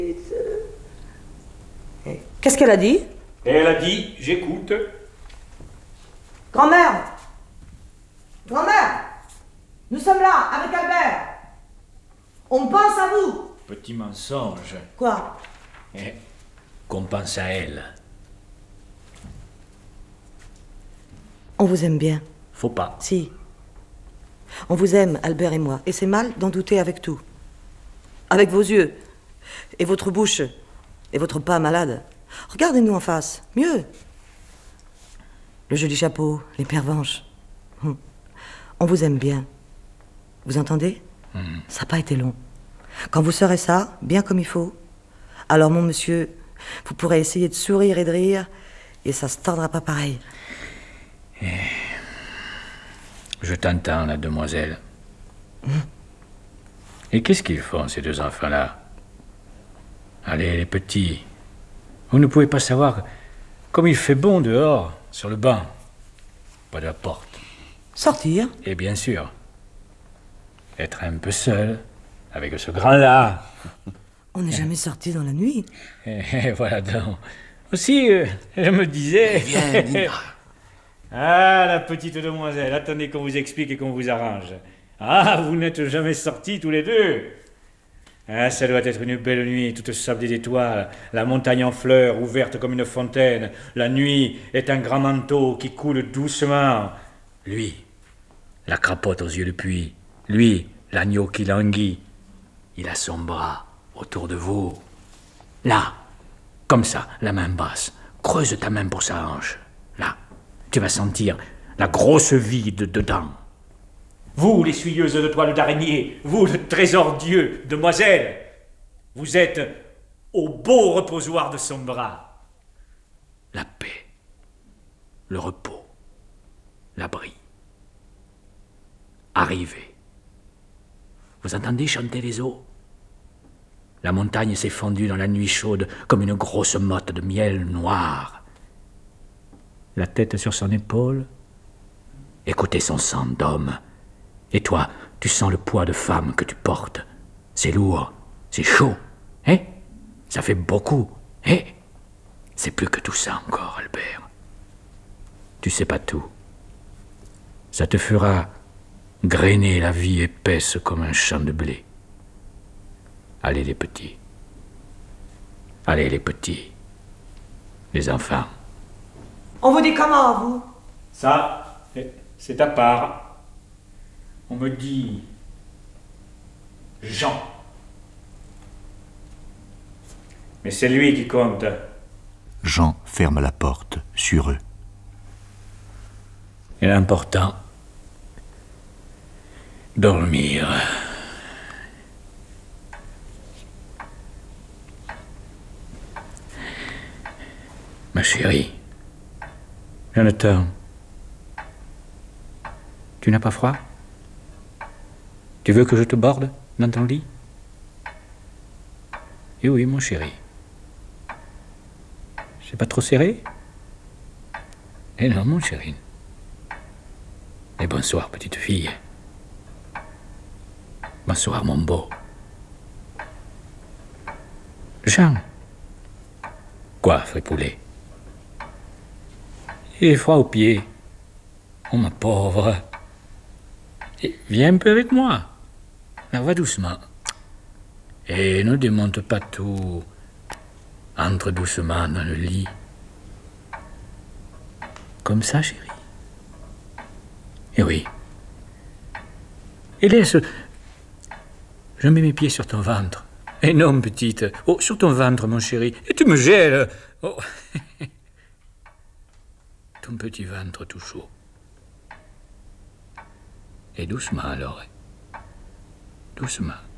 Qu'est-ce qu'elle a dit? Elle a dit, j'écoute. Grand-mère! Grand-mère! Nous sommes là, avec Albert! On pense à vous! Petit mensonge. Quoi? Qu'on pense à elle. On vous aime bien. Faut pas. Si. On vous aime, Albert et moi, et c'est mal d'en douter avec tout. Avec vos yeux, et votre bouche, et votre pas malade. Regardez-nous en face, mieux. Le joli chapeau, les pervenches. On vous aime bien. Vous entendez? Ça n'a pas été long. Quand vous saurez ça, bien comme il faut, alors mon monsieur, vous pourrez essayer de sourire et de rire, et ça se tordra pas pareil. Je t'entends, la demoiselle. Et qu'est-ce qu'ils font, ces deux enfants-là? Allez, les petits, vous ne pouvez pas savoir comme il fait bon dehors, sur le banc, pas de la porte. Sortir? Et bien sûr, être un peu seul, avec ce grand-là. On n'est jamais sorti dans la nuit. Et voilà donc. Aussi, je me disais... Viens, Nina. Ah, la petite demoiselle, attendez qu'on vous explique et qu'on vous arrange. Ah, vous n'êtes jamais sortis tous les deux. Ah, ça doit être une belle nuit, toute sablée d'étoiles, la montagne en fleurs, ouverte comme une fontaine. La nuit est un grand manteau qui coule doucement. Lui, la crapote aux yeux de puits. Lui, l'agneau qui languit. Il a son bras autour de vous. Là, comme ça, la main basse. Creuse ta main pour sa hanche. Là, tu vas sentir la grosse vide dedans. Vous, l'essuyeuses de toile d'araignée, vous, le trésor Dieu, demoiselle, vous êtes au beau reposoir de son bras. La paix, le repos, l'abri. Arrivez. Vous entendez chanter les eaux? La montagne s'est fondue dans la nuit chaude comme une grosse motte de miel noir. La tête sur son épaule. Écoutez son sang d'homme. Et toi, tu sens le poids de femme que tu portes. C'est lourd, c'est chaud, hein? Ça fait beaucoup, hein? C'est plus que tout ça encore, Albert. Tu sais pas tout. Ça te fera grainer la vie épaisse comme un champ de blé. Allez les petits. Allez les petits. Les enfants. On vous dit comment, vous? Ça, c'est à part. On me dit Jean. Mais c'est lui qui compte. Jean ferme la porte sur eux. Et l'important, dormir. Ma chérie, Jonathan, tu n'as pas froid? Tu veux que je te borde dans ton lit? Eh oui, mon chéri. C'est pas trop serré? Eh non, mon chéri. Et bonsoir, petite fille. Bonsoir, mon beau. Jean. Quoi, fripoulet? Il est froid aux pieds. Oh, ma pauvre. Et viens un peu avec moi. Là, va doucement. Et ne démonte pas tout. Entre doucement dans le lit. Comme ça, chérie. Eh oui. Et laisse... Je mets mes pieds sur ton ventre. Et non, petite. Oh, sur ton ventre, mon chéri. Et tu me gèles. Oh. Ton petit ventre tout chaud. Et doucement alors. Doucement.